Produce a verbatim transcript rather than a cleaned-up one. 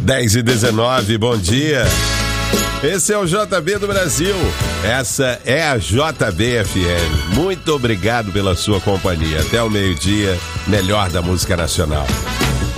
dez e dezenove, bom dia. Esse é o J B do Brasil. Essa é a J B F M. Muito obrigado pela sua companhia. Até o meio-dia, melhor da música nacional.